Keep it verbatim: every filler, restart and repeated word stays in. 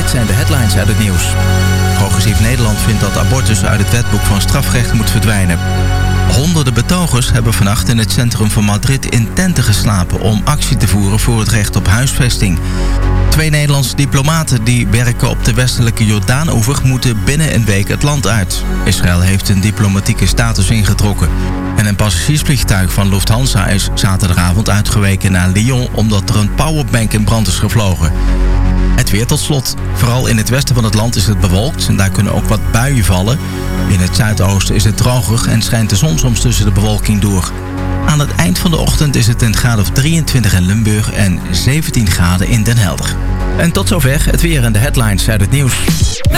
dit zijn de headlines uit het nieuws. Progressief Nederland vindt dat abortus uit het wetboek van strafrecht moet verdwijnen. Honderden betogers hebben vannacht in het centrum van Madrid in tenten geslapen om actie te voeren voor het recht op huisvesting. Twee Nederlandse diplomaten die werken op de westelijke Jordaanoever moeten binnen een week het land uit. Israël heeft een diplomatieke status ingetrokken. En een passagiersvliegtuig van Lufthansa is zaterdagavond uitgeweken naar Lyon omdat er een powerbank in brand is gevlogen. Het weer tot slot. Vooral in het westen van het land is het bewolkt en daar kunnen ook wat buien vallen. In het zuidoosten is het droger en schijnt de zon soms tussen de bewolking door. Aan het eind van de ochtend is het een graad of drieëntwintig in Limburg en zeventien graden in Den Helder. En tot zover het weer en de headlines uit het nieuws.